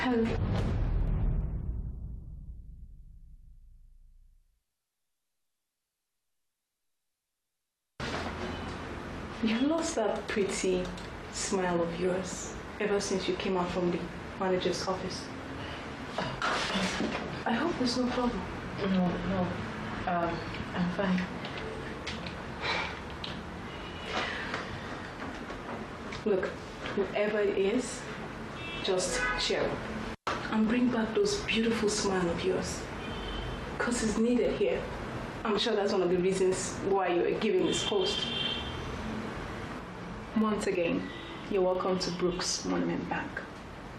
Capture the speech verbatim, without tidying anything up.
Hello. You lost that pretty smile of yours ever since you came out from the manager's office. I hope there's no problem. No, no. Um, I'm fine. Look, whoever it is, just cheer up and bring back those beautiful smile of yours. Because it's needed here. I'm sure that's one of the reasons why you're giving this post. Once again, you're welcome to Brooks Monument Bank.